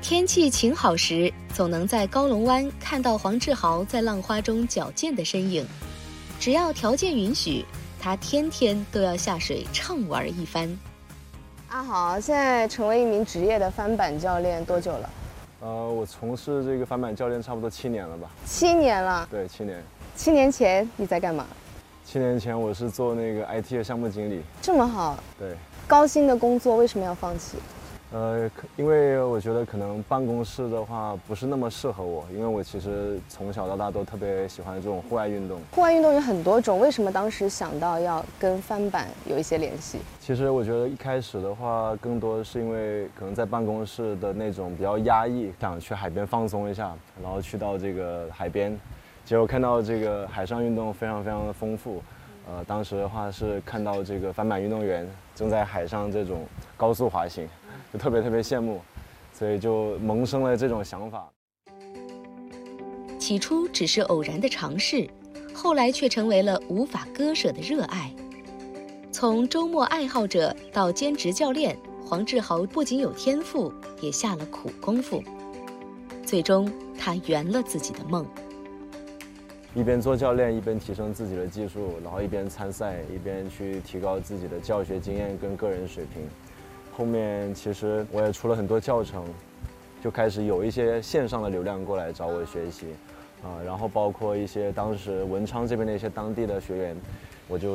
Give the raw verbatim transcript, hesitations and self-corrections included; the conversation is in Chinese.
天气晴好时，总能在高龙湾看到黄志豪在浪花中矫健的身影。只要条件允许，他天天都要下水畅玩一番。 阿豪现在成为一名职业的翻板教练多久了？ 呃，我从事这个翻板教练差不多七年了吧？ 七年了。 对，七年。 七年前你在干嘛？ 七年前我是做那个 I T 的项目经理。 这么好。 对。 高薪的工作为什么要放弃？ 呃，因为我觉得可能办公室的话不是那么适合我，因为我其实从小到大都特别喜欢这种户外运动。 户外运动有很多种，为什么当时想到要跟翻板有一些联系？ 其实我觉得一开始的话，更多的是因为可能在办公室的那种比较压抑，想去海边放松一下，然后去到这个海边，结果看到这个海上运动非常非常的丰富。呃，当时的话是看到这个翻板运动员正在海上这种高速滑行，就特别特别羡慕，所以就萌生了这种想法。 起初只是偶然的尝试，后来却成为了无法割舍的热爱。从周末爱好者到兼职教练，黄志豪不仅有天赋，也下了苦功夫。最终，他圆了自己的梦。 一边做教练，一边提升自己的技术，然后一边参赛，一边去提高自己的教学经验跟个人水平。后面其实我也出了很多教程，就开始有一些线上的流量过来找我学习，啊，然后包括一些当时文昌这边的一些当地的学员，我就